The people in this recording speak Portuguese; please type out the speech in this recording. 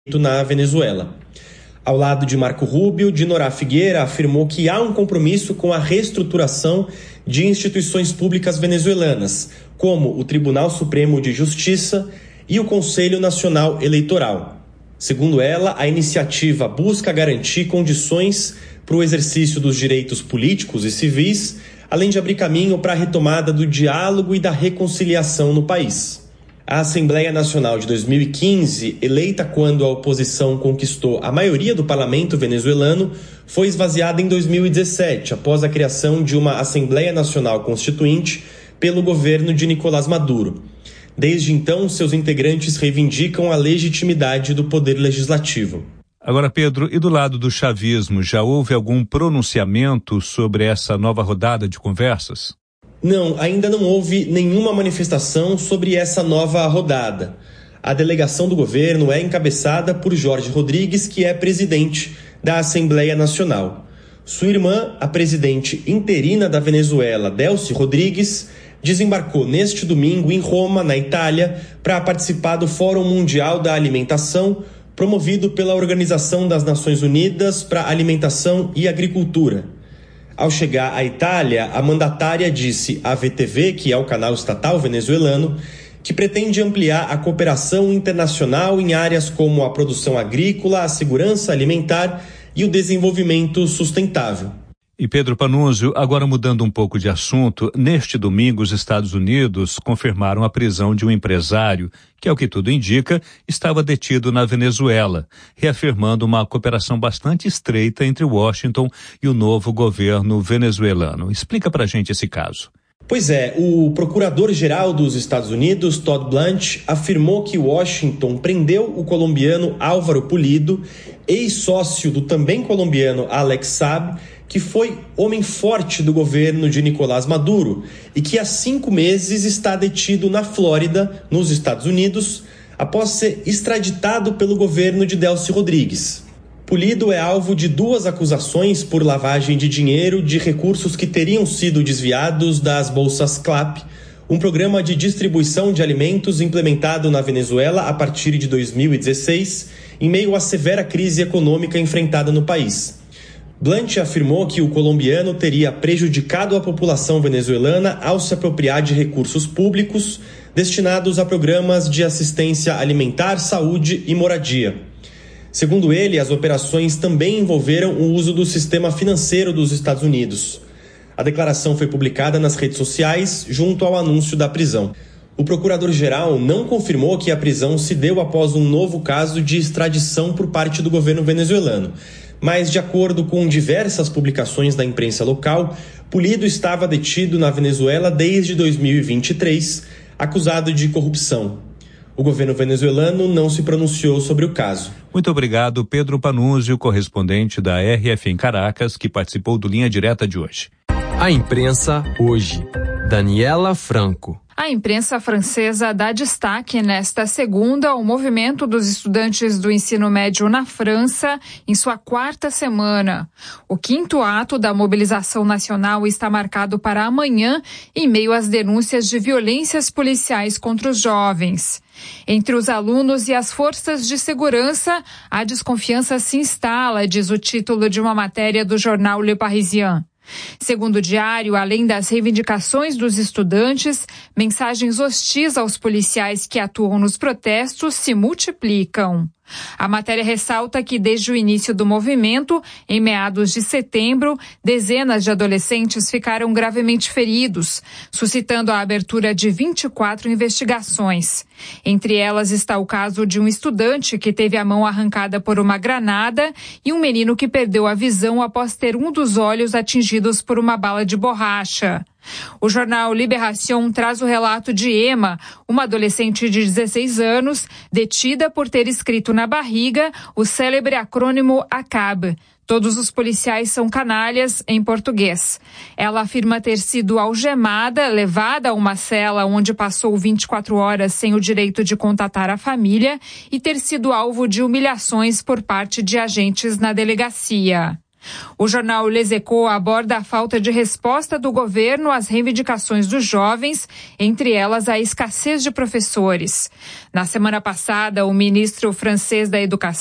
na Venezuela. Ao lado de Marco Rubio, Dinorah Figueira afirmou que há um compromisso com a reestruturação de instituições públicas venezuelanas, como o Tribunal Supremo de Justiça e o Conselho Nacional Eleitoral. Segundo ela, a iniciativa busca garantir condições para o exercício dos direitos políticos e civis, além de abrir caminho para a retomada do diálogo e da reconciliação no país. A Assembleia Nacional de 2015, eleita quando a oposição conquistou a maioria do parlamento venezuelano, foi esvaziada em 2017, após a criação de uma Assembleia Nacional Constituinte pelo governo de Nicolás Maduro. Desde então, seus integrantes reivindicam a legitimidade do poder legislativo. Agora, Pedro, e do lado do chavismo, já houve algum pronunciamento sobre essa nova rodada de conversas? Não, ainda não houve nenhuma manifestação sobre essa nova rodada. A delegação do governo é encabeçada por Jorge Rodrigues, que é presidente da Assembleia Nacional. Sua irmã, a presidente interina da Venezuela, Delcy Rodrigues, desembarcou neste domingo em Roma, na Itália, para participar do Fórum Mundial da Alimentação, promovido pela Organização das Nações Unidas para Alimentação e Agricultura. Ao chegar à Itália, a mandatária disse à VTV, que é o canal estatal venezuelano, que pretende ampliar a cooperação internacional em áreas como a produção agrícola, a segurança alimentar e o desenvolvimento sustentável. E Pedro Panunzio, agora mudando um pouco de assunto, neste domingo os Estados Unidos confirmaram a prisão de um empresário que, ao que tudo indica, estava detido na Venezuela, reafirmando uma cooperação bastante estreita entre Washington e o novo governo venezuelano. Explica pra gente esse caso. Pois é, o procurador-geral dos Estados Unidos, Todd Blanche, afirmou que Washington prendeu o colombiano Álvaro Pulido, ex-sócio do também colombiano Alex Saab, que foi homem forte do governo de Nicolás Maduro e que há 5 meses está detido na Flórida, nos Estados Unidos, após ser extraditado pelo governo de Delcy Rodrigues. Pulido é alvo de 2 acusações por lavagem de dinheiro de recursos que teriam sido desviados das bolsas CLAP, um programa de distribuição de alimentos implementado na Venezuela a partir de 2016, em meio à severa crise econômica enfrentada no país. Blanche afirmou que o colombiano teria prejudicado a população venezuelana ao se apropriar de recursos públicos destinados a programas de assistência alimentar, saúde e moradia. Segundo ele, as operações também envolveram o uso do sistema financeiro dos Estados Unidos. A declaração foi publicada nas redes sociais junto ao anúncio da prisão. O procurador-geral não confirmou que a prisão se deu após um novo caso de extradição por parte do governo venezuelano. Mas, de acordo com diversas publicações da imprensa local, Pulido estava detido na Venezuela desde 2023, acusado de corrupção. O governo venezuelano não se pronunciou sobre o caso. Muito obrigado, Pedro Panunzio, correspondente da RF em Caracas, que participou do Linha Direta de hoje. A imprensa hoje. Daniela Franco. A imprensa francesa dá destaque nesta segunda ao movimento dos estudantes do ensino médio na França em sua 4ª semana. O 5º ato da mobilização nacional está marcado para amanhã, em meio às denúncias de violências policiais contra os jovens. Entre os alunos e as forças de segurança, a desconfiança se instala, diz o título de uma matéria do jornal Le Parisien. Segundo o diário, além das reivindicações dos estudantes, mensagens hostis aos policiais que atuam nos protestos se multiplicam. A matéria ressalta que desde o início do movimento, em meados de setembro, dezenas de adolescentes ficaram gravemente feridos, suscitando a abertura de 24 investigações. Entre elas está o caso de um estudante que teve a mão arrancada por uma granada e um menino que perdeu a visão após ter um dos olhos atingidos por uma bala de borracha. O jornal Libération traz o relato de Emma, uma adolescente de 16 anos, detida por ter escrito na barriga o célebre acrônimo ACAB. Todos os policiais são canalhas, em português. Ela afirma ter sido algemada, levada a uma cela onde passou 24 horas sem o direito de contatar a família e ter sido alvo de humilhações por parte de agentes na delegacia. O jornal Les Echos aborda a falta de resposta do governo às reivindicações dos jovens, entre elas a escassez de professores. Na semana passada, o ministro francês da Educação